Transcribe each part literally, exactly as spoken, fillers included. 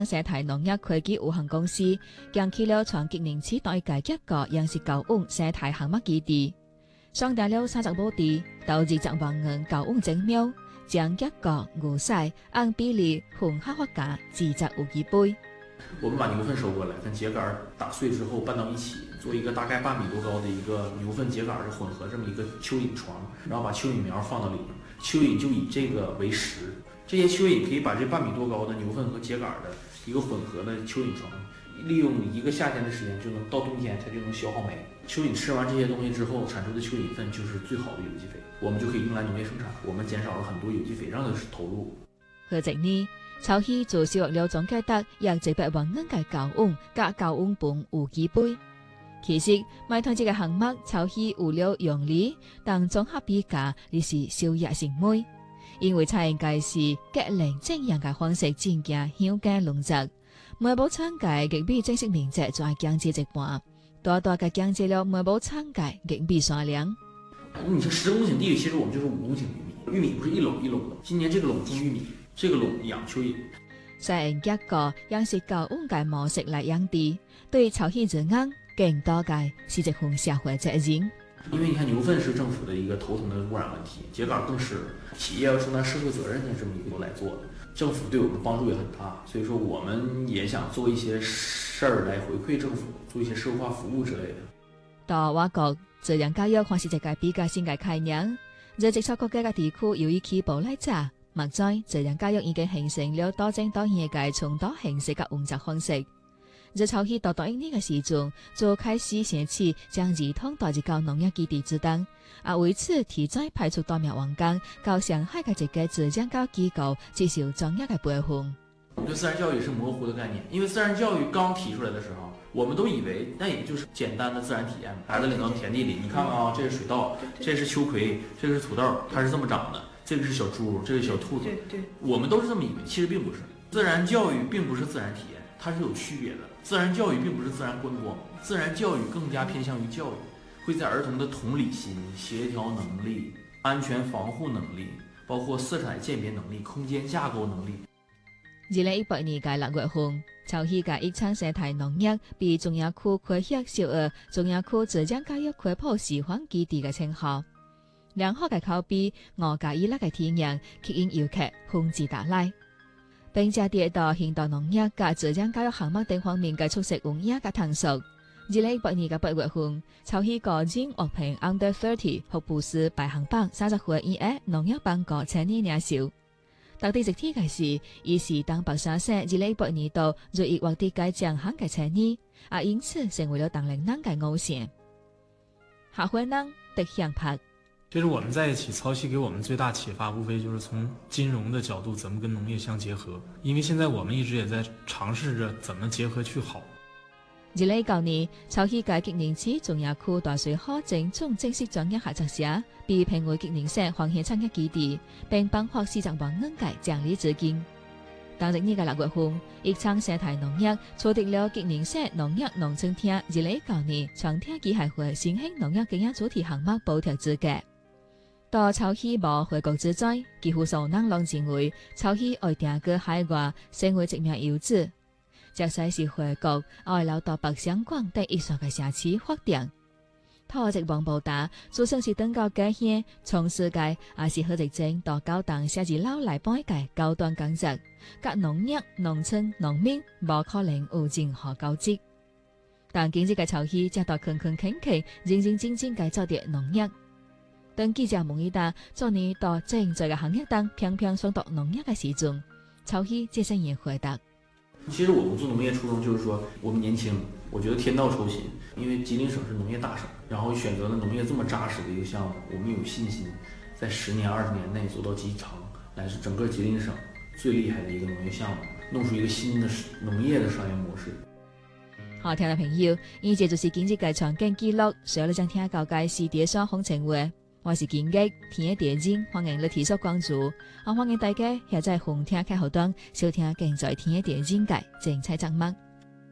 生态农业科技有限公司建起了全吉宁市第一屆個央視高温生態項目基地，上訂了三十畝地，投資十萬元高温整苗，將吉個牛屎按比例混合發酵，制作有機杯。 我们把牛粪收过来，跟秸秆打碎之后拌到一起，做一个大概半米多高的一个牛粪秸秆的混合这么一个蚯蚓床，然后把蚯蚓苗放到里面，蚯蚓就以这个为食。这些蚯蚓可以把这半米多高的牛粪和秸秆的一个混合的蚯蚓床，利用一个夏天的时间就能到冬天它就能消耗没。蚯蚓吃完这些东西之后产出的蚯蚓粪就是最好的有机肥，我们就可以用来农业生产，我们减少了很多有机肥上的投入。 何直呢？曹希就收穫了總計得約一百萬元嘅高温加高温盆有機杯。其實買團這個項目，曹希有了用理，但綜合比價你是收益成倍，因為採用嘅是結零正陽嘅方式進行鄉間農作，每部產嘅亦比正式面積再降至一半，大大嘅降至了每部產嘅亦比三兩。 你說十公頃地，其實我們就是五公頃玉米，玉米不是一簍一簍的，今年這個簍種玉米。這個籠養蚯蚓， 採用一個央視高温嘅模式來養地，對曹希而言，更多嘅是一份社會責任。 因為你看牛糞是政府的一個頭疼的污染問題，秸秆更是企業要承擔社會責任的這麼一個來做的，政府對我們幫助也很大，所以說我們也想做一些事兒來回饋政府，做一些社會化服務之類的。 到我國自然教育還是一個比較新嘅概念，在接觸國家嘅地區由於起步來早。目前，自然教育已經形成了多種多樣嘅傳統形式嘅運作方式。在曹希到到一年嘅時陣，就開始先起將兒童帶入到農業基地之中，啊為此提早派出多名員工到上海嘅一個自然教育機構接受專業嘅培訓。 對自然教育是模糊的概念，因為自然教育剛提出來的時候，我們都以為那也就是簡單的自然體驗，孩子領到田地裡，你看看啊，這是水稻，這是秋葵，這是土豆，它是這麼長的。這個是小豬，這個是小兔子，對對，我們都是這麼以為，其實並不是。自然教育並不是自然體驗，它是有區別的。自然教育並不是自然觀光，自然教育更加偏向於教育，會在兒童的同理心、協調能力、安全防護能力，包括色彩鑑別能力、空間架構能力。 二零一八年嘅六月份，曹希嘅宜昌生態農業被中央區開設小額中央區自然教育科普示範基地嘅稱號。良好嘅口碑，我介意那個體驗吸引遊客蜂擁而來，並且得到現代農業及自然教育項目等方面嘅出色運營嘅探索。二零一八年嘅八月份，曹希個人獲評 Under 三十福布斯排行榜三十歲以下農業辦個青年領袖。特別值提嘅是，伊是當北沙省二零一八年度最易獲得該獎項嘅青年，啊因此成為了當年人嘅偶像。下回呢，得向拍。 其實我們在一起，曹希給我們最大啟發，無非就是從金融的角度，怎麼跟農業相結合。因為現在我們一直也在嘗試着怎麼結合去好。 二零一九年，曹希嘅吉寧市中亞區大水河正總正式專業合作社被評為吉寧省黃險產業基地，並頒發四十萬元嘅獎勵資金。當日呢個六月份，宜昌生態農業取得了吉寧省農業農村廳二零一九年全廳機械化新興農業經營主題項目補貼資格。到曹希無回國之災，幾乎所有人攏認為曹希愛定居海外，成為一名遊子。即使是回國，愛留到北上廣等一線嘅城市發展。他一王報答，就算是等到家鄉，從事嘅也是好認真到高檔寫字樓來幫嘅高端工作，甲農業、農村、農民無可能有任何交集。但今日嘅曹希則到勤勤懇懇、認認真真嘅做啲農業。當記者問伊答，做你到正在嘅行業當偏偏想讀農業嘅時陣，曹希這聲言回答： 其實我們做農業初衷就是說，我們年輕，我覺得天道酬勤，因為吉林省是農業大省，然後選擇了農業這麼扎實的一個項目，我們有信心在十年、二十年內做到集成，乃是整個吉林省最厲害的一個農業項目，弄出一個新的農業的商業模式。 好聽嘅朋友，以上就是今日嘅場景記錄，所有你想聽到嘅是電商行情話。我是金吉，聽電影歡迎你提出關注，我歡迎大家也在紅聽客戶端收聽更在聽電影嘅精彩節目。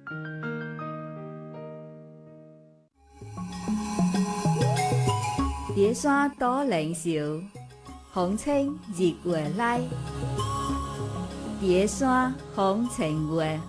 碟山多靈秀，紅青日月來。 第山风尘月。